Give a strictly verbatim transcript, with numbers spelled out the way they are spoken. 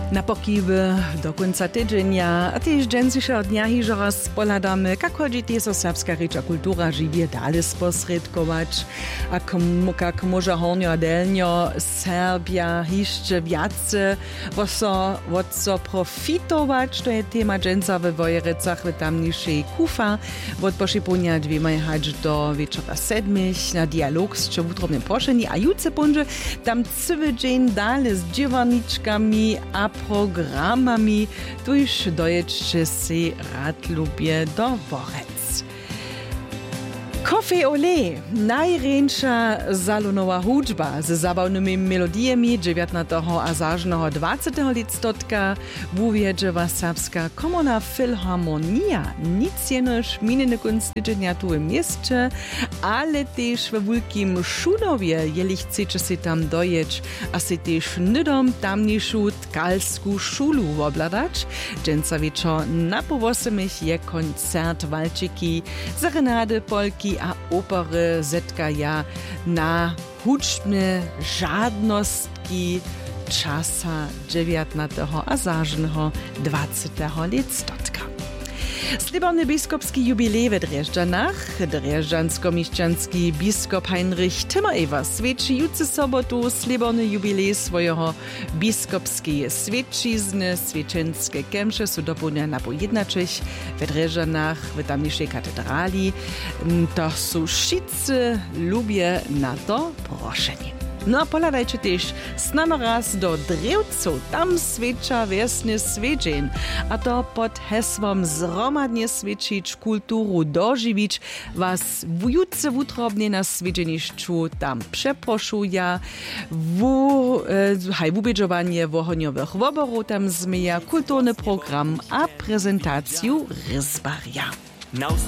Na pokiwy do końca tydzienia, a też dżęsysza dnia hiżo raz poladamy, jak chodzi też serbska rycza kultura żywie dalej sposredkować, a jak może hornio a delnio Serbia jeszcze więcej, wo co profitować, to jest tema dżęsa we Wojerecach, w tamniejszej Kufa, od poszypunia dwiema jechać do wieczora sedmich na dialog z utrobnym proszeni, a jutce punże tam cały dzień dalej z dziewarniczkami a programami, tuż dojeżdżę się rad lubię do Worec. Café Olé, najręsza salonowa hudźba z zabawnymi melodiami dziewiętnastego a zażnego dwudziestego listotka wuwiedźewa serbska komuna filharmonia. Nic jenoż mininy kunst tydzienia tu w mieście, ale też we Wielkim Szunowie, jeli chcecie się tam dojeć, a się też nydom tamniejszą tkalską szulu obladać. Dżęca wieczor na powosemich je koncert walczyki, serenady, polki a opery zetkaja na hudźbne żadnostki czasa dziewiętnastego a zażnego dwudziestego listotka. Sliborny biskupski jubilej w Drjeżdżanach, drjeżdżansko-mieszczanski biskop Heinrich Timmer-Ewer świeci jutce sobotu sliborny jubilej swojego biskupskiej świecizny, świeczenskie kemsze su dopełnia na pojednaczych w Drjeżdżanach, w tamniejszej katedrali. To su wszyscy lubię na to proszeni. No a poladajcie też z nami raz do Drewców, tam świecza wiesny świeczeń, a to pod hesłom zromadnie świecić, kulturu dożywić, was wujutce wutrobnie na świeczeniszczu tam przeproszuja, wu, e, haj wubieżowanie wohoniowych woborów tam zmieja, kulturny program a prezentację ryzbaria.